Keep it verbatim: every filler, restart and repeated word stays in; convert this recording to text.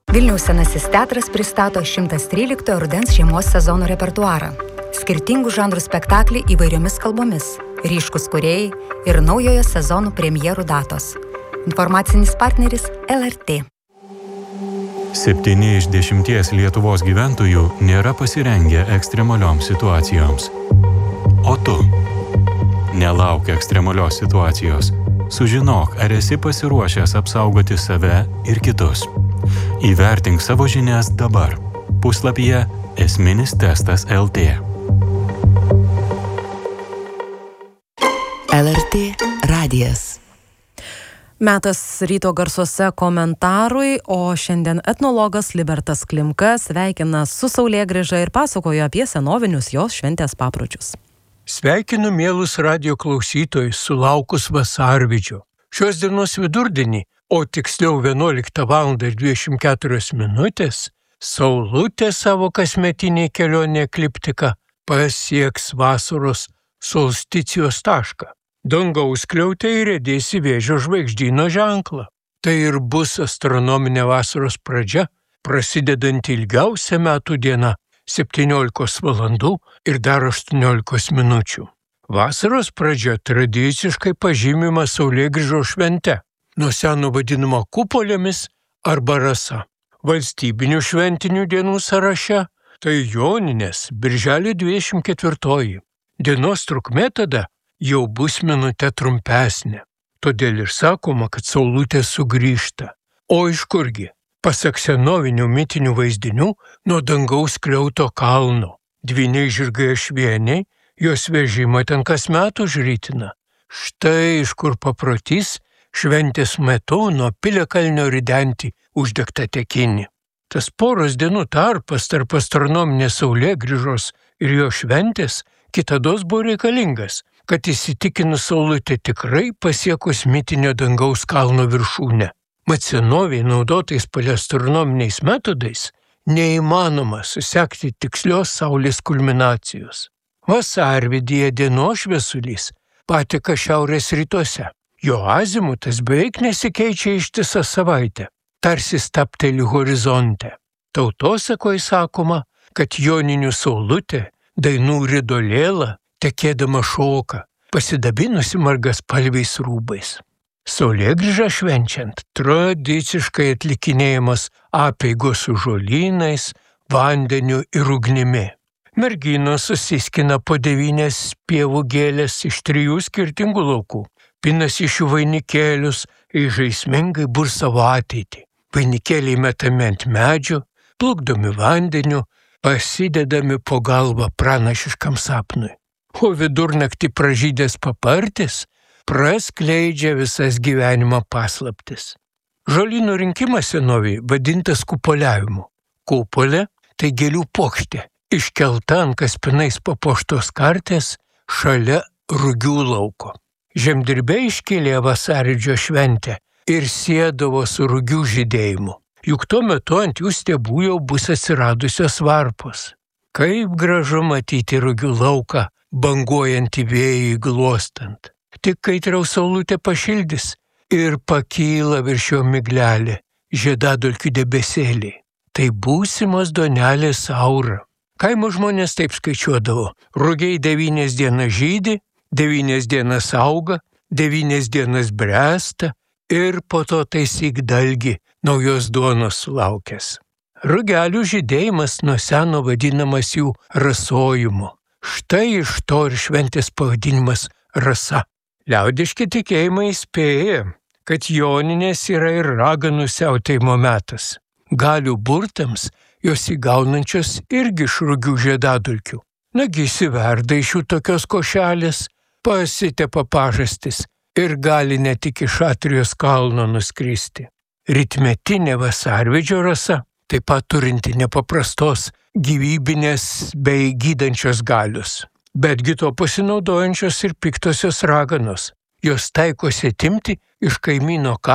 Vilniaus Senasis teatras pristato šimtas tryliktojo rudens šeimos sezono repertuarą. Skirtingų žanrų spektakliai įvairiomis kalbomis, ryškus kūrėjai ir naujojo sezono premjerų datos. Informacinis partneris L R T. Septyni iš dešimties Lietuvos gyventojų nėra pasirengę ekstremalioms situacijoms. O tu? Nelauk ekstremalios situacijos. Sužinok, ar esi pasiruošęs apsaugoti save ir kitus. Įvertink savo žinias dabar. Puslapyje esminis testas L T. L R T radijas. Metas ryto garsuose komentarui, o šiandien etnologas Libertas Klimka sveikina su saulėgrįža ir pasakojo apie senovinius jos šventės papročius. Sveikinu mielus radijo klausytojus sulaukus vasarvidžio. Šios dienos vidurdienį, o tiksliau vienuoliktą valandą ir dvidešimt keturios minutės, saulutė savo kasmetinė kelionė ekliptika pasieks vasaros solsticijos tašką. Dangaus skliautė įriedės į Vėžio žvaigždyno ženklą. Tai ir bus astronominė vasaros pradžia, prasidedanti ilgiausia metų diena septyniolikos valandų ir dar aštuoniolikos minučių. Vasaros pradžia tradiciškai pažymima saulėgrįžos švente, nuo seno vadinama kupolėmis arba rasa. Valstybinių šventinių dienų sąraše tai Joninės, birželio dvidešimt ketvirtoji. Dienos trukmė tada jau bus minutė trumpesnė. Todėl ir sakoma, kad saulutė sugrįžta. O iš kurgi? Pasak senovinių mitinių vaizdinių, nuo dangaus skliauto kalno. Dvyniai žirgai ašvieniai, jos vežimą ten kasmet užrytina. Štai iš kur paprotys šventės metu nuo piliakalnio ridenti uždegtą tekinį. Tas poros dienų tarpas tarp astronominės saulėgrįžos ir jo šventės kitados buvo reikalingas, kad įsitikinus saulutė tikrai pasiekus mitinio dangaus kalno viršūnę. Mat senoviai naudotais paleastronominiais metodais neįmanoma susekti tikslios saulės kulminacijos. Vasarvidyje dienos šviesulys pateka šiaurės rytuose. Jo azimutas beveik nesikeičia ištisą savaitę, tarsi stabteli horizonte. Tautosakoj sakoma, kad joninių saulutė dainų ridolėla tekėdama šoka, pasidabinusi margaspalviais rūbais. Saulėgrįžą švenčiant tradiciškai atlikinėjamas apeigos su žolynais, vandeniu ir ugnimi. Merginos susiskina po devynias pievų gėlės iš trijų skirtingų laukų, pinasi iš jų vainikėlius ir žaismingai burs savo ateitį. Vainikėliai metami ant medžių, plukdomi vandeniu, pasidedami po galvą pranašiškam sapnui. O vidurnaktį pražydęs papartis praskleidžia visas gyvenimo paslaptis. Žolynų rinkimas senovėje vadintas kupoliavimu. Kupolė tai gėlių puokštė, iškelta ant kaspinais papuoštos kartės šalia rugių lauko. Žemdirbiai iškėlė vasaridžio šventę ir siedavo su rugių žydėjimu. Juk tuo metu ant jų stiebų jau bus atsiradusios varpos. Kaip gražu matyti rugių lauką, banguojantį vėjui glostant. Tik kaitriau saulutė pašildys ir pakyla virš jo miglelė, žiedadulkių debesėliai. Tai būsimos duonelės aura. Kaimo žmonės taip skaičiuodavo. Rugiai devynias dienas žydi, devynias dienas auga, devynias dienas bręsta ir po to taisyk dalgi naujos duonos sulaukęs. Rugelių žydėjimas nuo seno vadinamas jų rasojimu. Štai iš to ir šventės pavadinimas rasa. Liaudiški tikėjimai įspėja, kad Joninės yra ir raganų siautėjimo metas. Galių burtams jos įgaunančios irgi iš rugių žiedadulkių. Nagi įsiverda iš jų tokios košelės, pasitepa pažastis ir gali ne tik iš Atrijos kalno nuskristi. Rytmetinė vasarvidžio rasa, taip pat turinti nepaprastos gyvybinės bei gydančios galios. Betgi to pasinaudojančios ir piktosios raganos. Jos taikosi atimti iš kaimyno